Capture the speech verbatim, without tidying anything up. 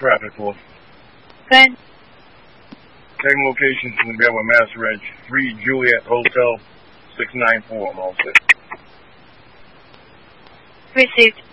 traffic for? Good. Same location from the guy with Mass Ridge. three Juliet Hotel, six nine four. I'm all set. Received.